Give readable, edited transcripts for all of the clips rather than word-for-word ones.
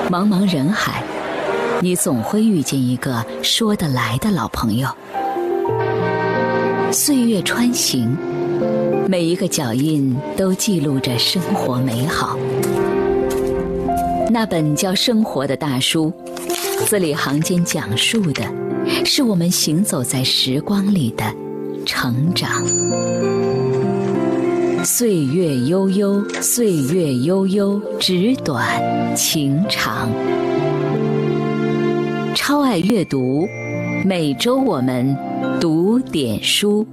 茫茫人海，你总会遇见一个说得来的老朋友。岁月穿行，每一个脚印都记录着生活美好。那本叫《生活》的大书，字里行间讲述的是我们行走在时光里的成长。岁月悠悠，岁月悠悠，纸短情长。超爱阅读，每周我们读点书。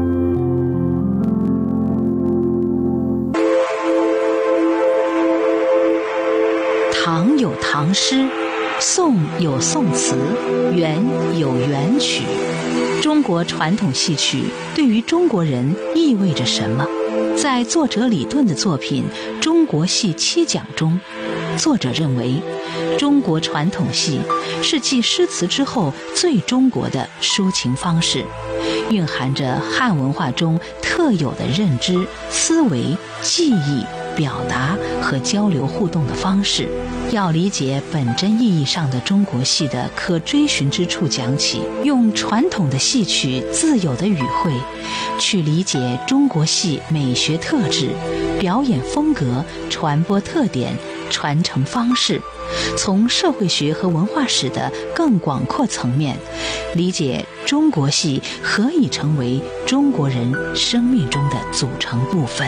唐有唐诗，宋有宋词，元有元曲。中国传统戏曲对于中国人意味着什么？在作者李顿的作品《中国戏七讲》中，作者认为中国传统戏是继诗词之后最中国的抒情方式，蕴含着汉文化中特有的认知、思维、记忆、表达和交流互动的方式。要理解本真意义上的中国戏的可追寻之处讲起，用传统的戏曲自有的语汇去理解中国戏美学特质、表演风格、传播特点、传承方式，从社会学和文化史的更广阔层面理解中国戏何以成为中国人生命中的组成部分。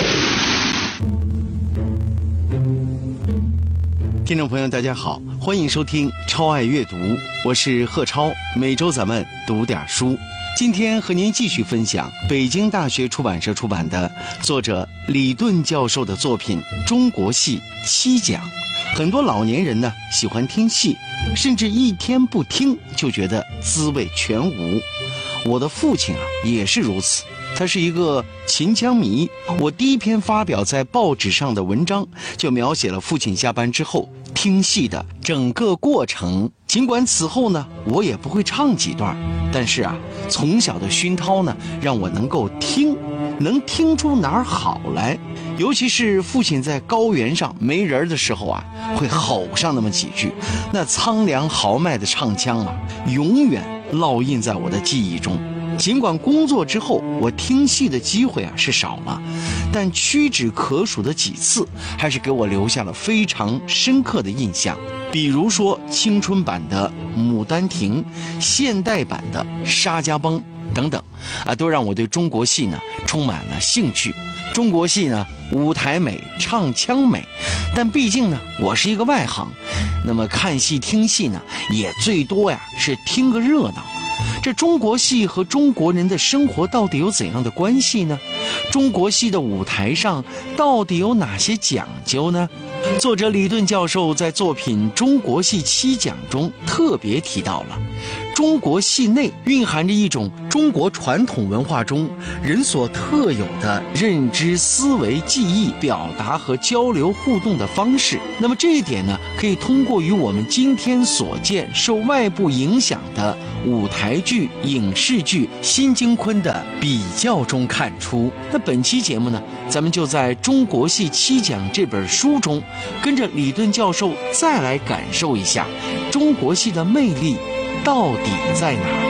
听众朋友大家好，欢迎收听超爱阅读，我是贺超，每周咱们读点书。今天和您继续分享北京大学出版社出版的作者李顿教授的作品《中国戏七讲》。很多老年人呢喜欢听戏，甚至一天不听就觉得滋味全无。我的父亲也是如此，他是一个秦腔迷。我第一篇发表在报纸上的文章就描写了父亲下班之后听戏的整个过程。尽管此后呢我也不会唱几段，但是从小的熏陶呢让我能够能听出哪儿好来。尤其是父亲在高原上没人的时候会吼上那么几句，那苍凉豪迈的唱腔永远烙印在我的记忆中。尽管工作之后我听戏的机会是少了，但屈指可数的几次还是给我留下了非常深刻的印象。比如说青春版的《牡丹亭》，现代版的《沙家浜》等等都让我对中国戏呢充满了兴趣。中国戏呢舞台美，唱腔美，但毕竟呢我是一个外行，那么看戏听戏呢也最多是听个热闹。这中国戏和中国人的生活到底有怎样的关系呢？中国戏的舞台上到底有哪些讲究呢？作者李顿教授在作品《中国戏七讲》中特别提到了中国戏内蕴含着一种中国传统文化中人所特有的认知、思维、记忆、表达和交流互动的方式。那么这一点呢，可以通过与我们今天所见受外部影响的舞台剧、影视剧、新京昆的比较中看出。那本期节目呢，咱们就在《中国戏七讲》这本书中，跟着李顿教授再来感受一下中国戏的魅力到底在哪儿？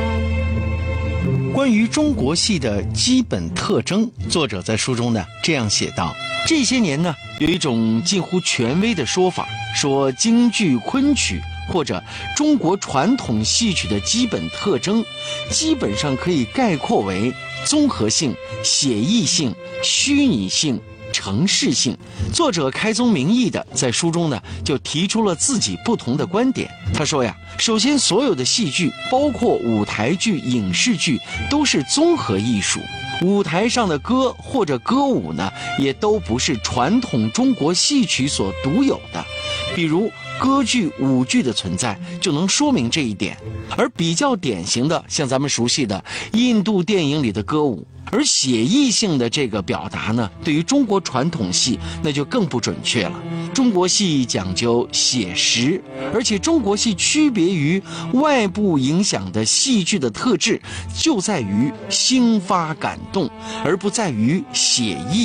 关于中国戏的基本特征，作者在书中呢这样写道：这些年呢，有一种近乎权威的说法，说京剧、昆曲或者中国传统戏曲的基本特征，基本上可以概括为综合性、写意性、虚拟性、程式性。作者开宗明义的在书中呢就提出了自己不同的观点。他说首先所有的戏剧，包括舞台剧、影视剧，都是综合艺术。舞台上的歌或者歌舞呢，也都不是传统中国戏曲所独有的。比如歌剧、舞剧的存在就能说明这一点。而比较典型的，像咱们熟悉的印度电影里的歌舞。而写意性的这个表达呢，对于中国传统戏那就更不准确了。中国戏讲究写实，而且中国戏区别于外部影响的戏剧的特质，就在于兴发感动，而不在于写意。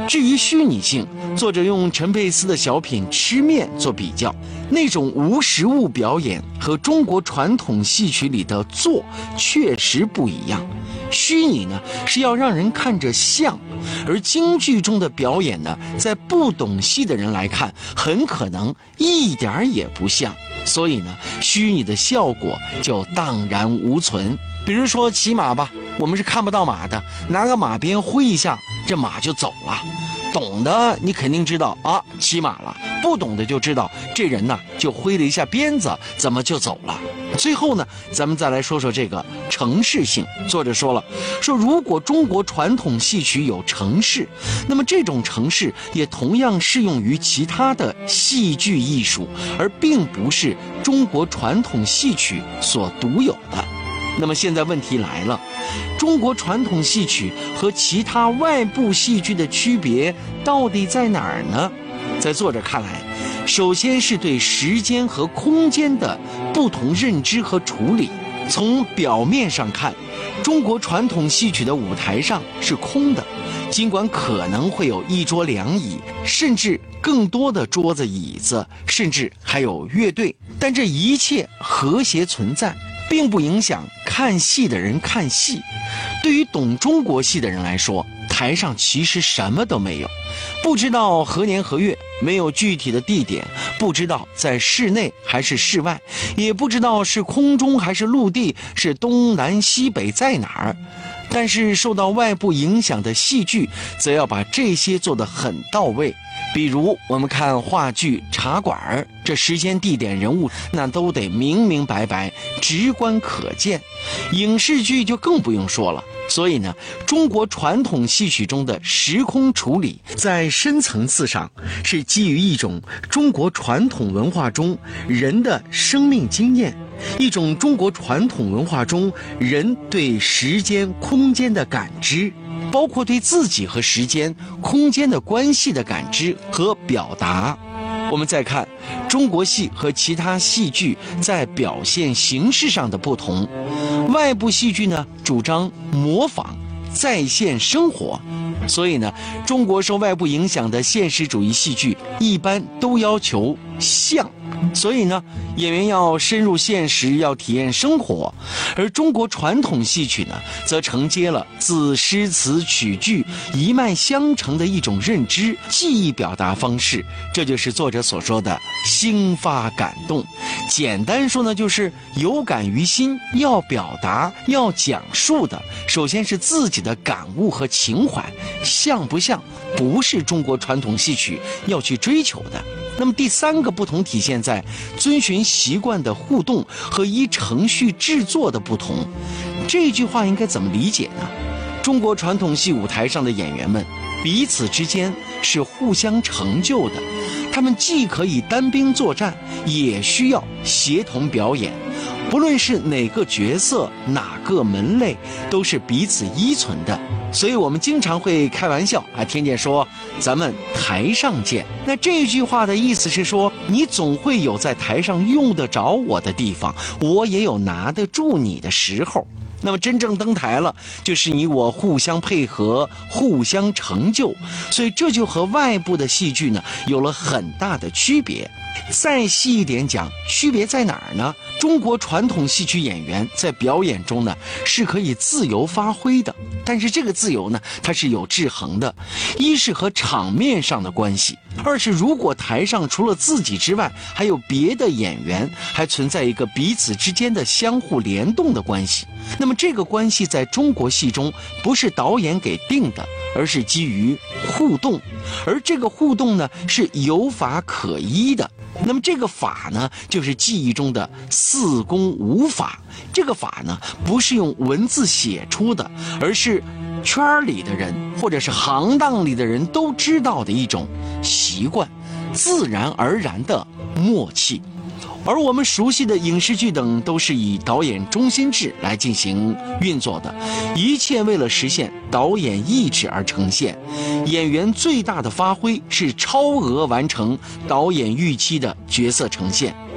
至于虚拟性，作者用陈佩斯的小品《吃面》做比较，那种无实物表演和中国传统戏曲里的做确实不一样。虚拟呢是要让人看着像，而京剧中的表演呢，在不懂戏的人来看，很可能一点也不像，所以呢，虚拟的效果就荡然无存。比如说骑马吧，我们是看不到马的，拿个马鞭挥一下，这马就走了。懂的你肯定知道啊，骑马了；不懂的就知道这人呢就挥了一下鞭子，怎么就走了。最后呢，咱们再来说说这个程式性。作者说了，说如果中国传统戏曲有程式，那么这种程式也同样适用于其他的戏剧艺术，而并不是中国传统戏曲所独有的。那么现在问题来了，中国传统戏曲和其他外部戏剧的区别到底在哪儿呢？在作者看来，首先是对时间和空间的不同认知和处理。从表面上看，中国传统戏曲的舞台上是空的，尽管可能会有一桌两椅，甚至更多的桌子椅子，甚至还有乐队，但这一切和谐存在，并不影响看戏的人看戏。对于懂中国戏的人来说，台上其实什么都没有，不知道何年何月，没有具体的地点，不知道在室内还是室外，也不知道是空中还是陆地，是东南西北在哪儿。但是受到外部影响的戏剧则要把这些做得很到位。比如我们看话剧《茶馆》，这时间地点人物那都得明明白白，直观可见。影视剧就更不用说了。所以呢，中国传统戏曲中的时空处理在深层次上是基于一种中国传统文化中人的生命经验，一种中国传统文化中人对时间空间的感知，包括对自己和时间空间的关系的感知和表达。我们再看中国戏和其他戏剧在表现形式上的不同。外部戏剧呢，主张模仿再现生活，所以呢，中国受外部影响的现实主义戏剧一般都要求像，所以呢，演员要深入现实，要体验生活。而中国传统戏曲呢，则承接了自诗词曲剧一脉相承的一种认知记忆表达方式，这就是作者所说的心发感动。简单说呢，就是有感于心，要表达要讲述的首先是自己的感悟和情怀，像不像不是中国传统戏曲要去追求的。那么第三个不同体现在遵循习惯的互动和依程序制作的不同。这句话应该怎么理解呢？中国传统戏舞台上的演员们彼此之间是互相成就的，他们既可以单兵作战，也需要协同表演。不论是哪个角色哪个门类，都是彼此依存的。所以我们经常会开玩笑听见说咱们台上见。那这句话的意思是说，你总会有在台上用得着我的地方，我也有拿得住你的时候。那么真正登台了，就是你我互相配合，互相成就。所以这就和外部的戏剧呢有了很大的区别。再细一点讲，区别在哪儿呢？中国传统戏曲演员在表演中呢是可以自由发挥的，但是这个自由呢它是有制衡的。一是和场面上的关系，二是如果台上除了自己之外还有别的演员，还存在一个彼此之间的相互联动的关系。那么这个关系在中国戏中不是导演给定的，而是基于互动，而这个互动呢是有法可依的。那么这个法呢，就是记忆中的四功五法。这个法呢，不是用文字写出的，而是圈里的人或者是行当里的人都知道的一种习惯，自然而然的默契。而我们熟悉的影视剧等都是以导演中心制来进行运作的，一切为了实现导演意志而呈现。演员最大的发挥是超额完成导演预期的角色呈现。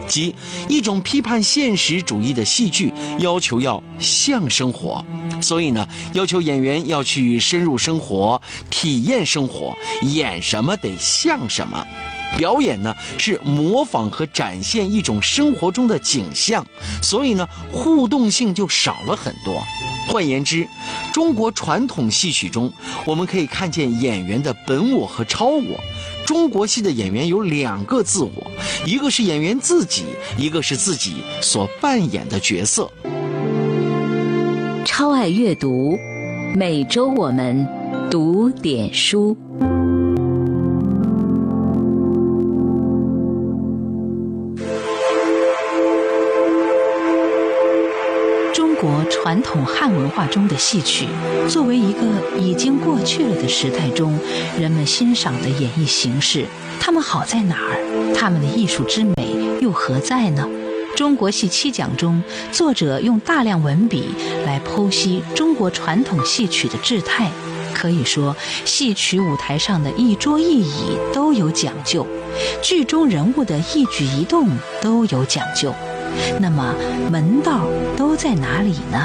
即一种批判现实主义的戏剧，要求要像生活，所以呢，要求演员要去深入生活，体验生活，演什么得像什么。表演呢是模仿和展现一种生活中的景象，所以呢互动性就少了很多。换言之，中国传统戏曲中，我们可以看见演员的本我和超我。中国戏的演员有2个自我，一个是演员自己，一个是自己所扮演的角色。 超爱阅读，每周我们读点书。 中国传统汉文化中的戏曲，作为一个已经过去了的时代中人们欣赏的演绎形式，它们好在哪儿？它们的艺术之美又何在呢？中国戏7讲中，作者用大量文笔来剖析中国传统戏曲的志态。可以说，戏曲舞台上的一桌一椅都有讲究，剧中人物的一举一动都有讲究。那么门道都在哪里呢？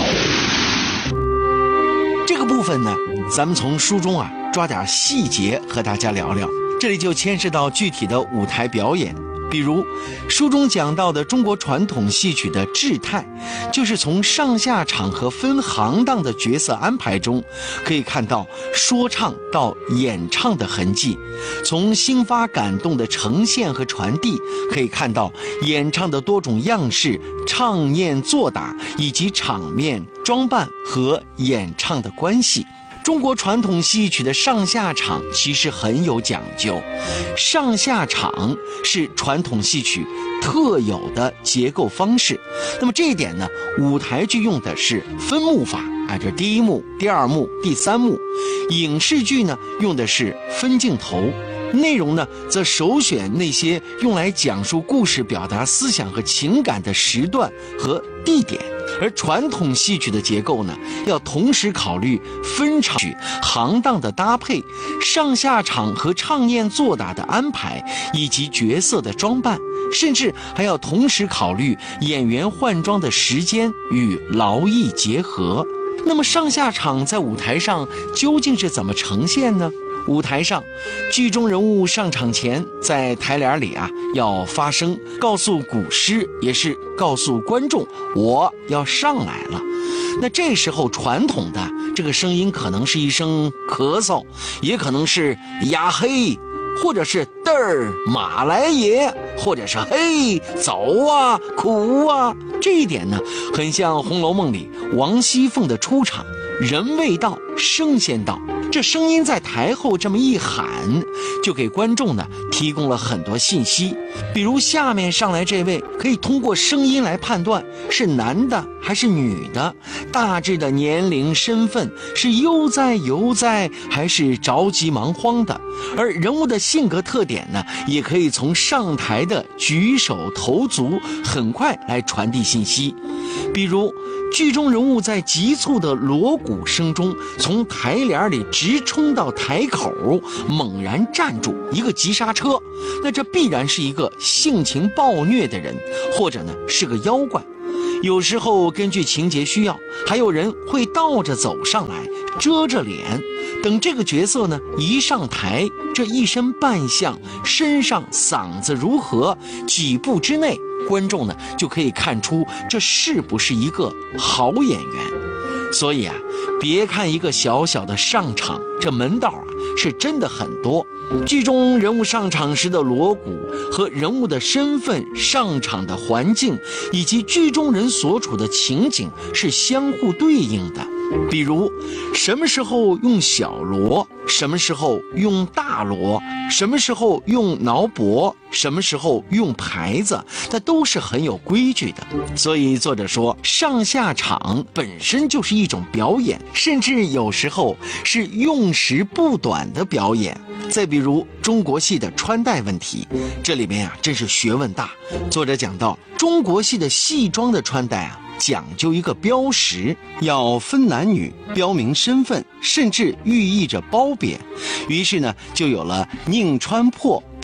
这个部分呢，咱们从书中抓点细节和大家聊聊。这里就牵涉到具体的舞台表演，比如书中讲到的中国传统戏曲的志态，就是从上下场和分行当的角色安排中，可以看到说唱到演唱的痕迹；从心发感动的呈现和传递，可以看到演唱的多种样式、唱念作打以及场面装扮和演唱的关系。中国传统戏曲的上下场其实很有讲究，上下场是传统戏曲特有的结构方式。那么这一点呢，舞台剧用的是分幕法，这第1幕、第2幕、第3幕；影视剧呢用的是分镜头。内容呢，则首选那些用来讲述故事、表达思想和情感的时段和地点。而传统戏曲的结构呢，要同时考虑分场曲、行当的搭配、上下场和唱念作打的安排，以及角色的装扮，甚至还要同时考虑演员换装的时间与劳逸结合。那么上下场在舞台上究竟是怎么呈现呢？舞台上，剧中人物上场前，在台帘里要发声，告诉鼓师，也是告诉观众，我要上来了。那这时候传统的这个声音可能是一声咳嗽，也可能是呀嘿，或者是嘚儿马来爷，或者是嘿走啊苦啊。这一点呢，很像《红楼梦》里王熙凤的出场，人未到，声先到。这声音在台后这么一喊，就给观众呢提供了很多信息。比如下面上来这位，可以通过声音来判断是男的还是女的，大致的年龄、身份，是悠哉游哉还是着急忙慌的。而人物的性格特点呢，也可以从上台的举手投足很快来传递信息。比如剧中人物在急促的锣鼓声中，从台帘里直冲到台口，猛然站住，一个急刹车，那这必然是一个性情暴虐的人，或者呢是个妖怪。有时候根据情节需要，还有人会倒着走上来，遮着脸，等这个角色呢一上台，这一身扮相、身上嗓子如何，几步之内，观众呢就可以看出这是不是一个好演员。所以别看一个小小的上场，这门道是真的很多。剧中人物上场时的锣鼓和人物的身份、上场的环境以及剧中人所处的情景是相互对应的。比如什么时候用小锣，什么时候用大锣，什么时候用挠脖，什么时候用牌子，它都是很有规矩的。所以作者说，上下场本身就是一种表演，甚至有时候是用时不短的表演。再比如中国戏的穿戴问题，这里面真是学问大。作者讲到，中国戏的戏装的穿戴讲究一个标识，要分男女，标明身份，甚至寓意着褒贬。于是呢，就有了宁穿破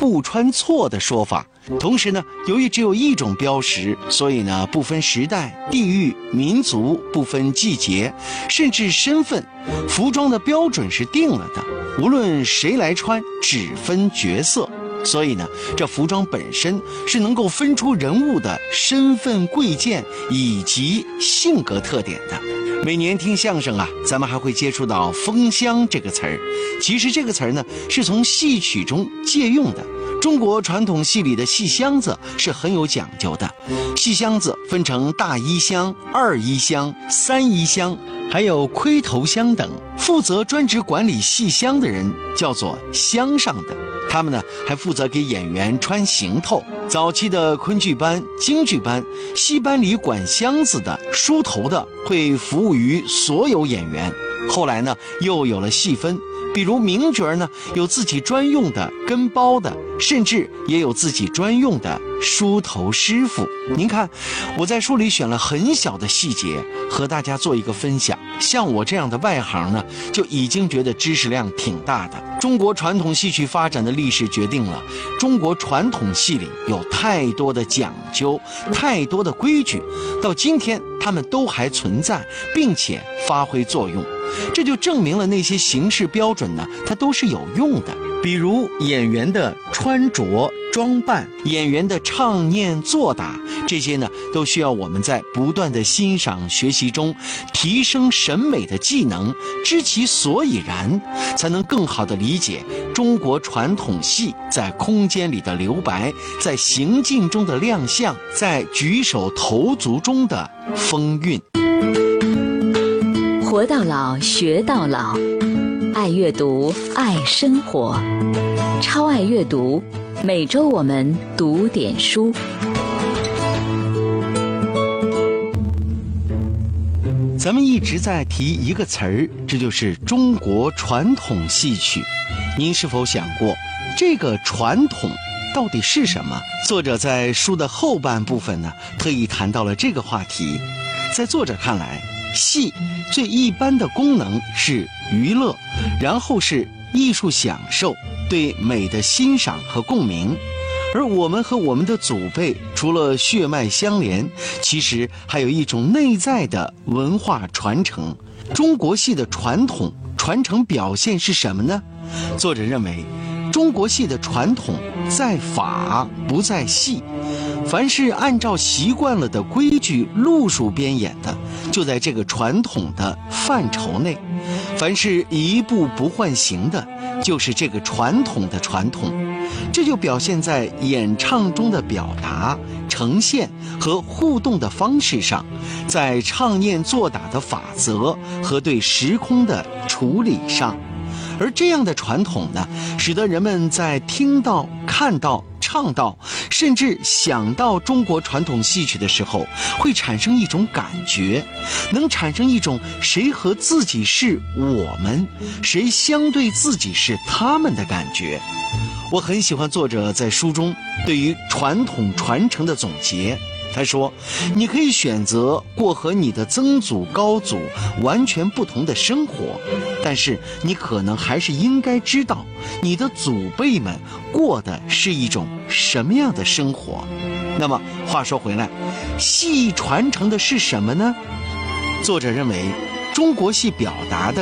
不穿错的说法。同时呢，由于只有一种标识，所以呢，不分时代、地域、民族，不分季节，甚至身份，服装的标准是定了的，无论谁来穿，只分角色。所以呢，这服装本身是能够分出人物的身份贵贱以及性格特点的。每年听相声啊，咱们还会接触到封箱这个词儿。其实这个词儿呢，是从戏曲中借用的。中国传统戏里的戏箱子是很有讲究的，戏箱子分成大衣箱、二衣箱、三衣箱，还有盔头箱等。负责专职管理戏箱的人叫做箱上的，他们呢还负责给演员穿行头。早期的昆剧班、京剧班，戏班里管箱子的、梳头的会服务于所有演员。后来呢，又有了细分，比如名角呢有自己专用的跟包的，甚至也有自己专用的梳头师傅。您看，我在书里选了很小的细节和大家做一个分享。像我这样的外行呢，就已经觉得知识量挺大的。中国传统戏曲发展的历史决定了中国传统戏里有太多的讲究，太多的规矩，到今天它们都还存在，并且发挥作用。这就证明了那些形式标准呢，它都是有用的。比如演员的穿着装扮，演员的唱念作打，这些呢都需要我们在不断的欣赏学习中提升审美的技能，知其所以然，才能更好地理解中国传统戏在空间里的留白，在行进中的亮相，在举手投足中的风韵。 活到老，学到老，爱阅读，爱生活，超爱阅读，每周我们读点书。 咱们一直在提一个词儿，这就是中国传统戏曲。您是否想过，这个传统到底是什么？作者在书的后半部分呢，特意谈到了这个话题。在作者看来，戏最一般的功能是娱乐，然后是艺术享受，对美的欣赏和共鸣。而我们和我们的祖辈除了血脉相连，其实还有一种内在的文化传承。中国戏的传统传承表现是什么呢？作者认为，中国戏的传统在法不在戏，凡是按照习惯了的规矩路数编演的，就在这个传统的范畴内；凡是一步不换形的，就是这个传统的传统。这就表现在演唱中的表达、呈现和互动的方式上，在唱念作打的法则和对时空的处理上。而这样的传统呢，使得人们在听到、看到、唱到，甚至想到中国传统戏曲的时候，会产生一种感觉，能产生一种谁和自己是我们，谁相对自己是他们的感觉。我很喜欢作者在书中对于传统传承的总结。他说，你可以选择过和你的曾祖高祖完全不同的生活，但是你可能还是应该知道你的祖辈们过的是一种什么样的生活。那么话说回来，戏传承的是什么呢？作者认为，中国戏表达的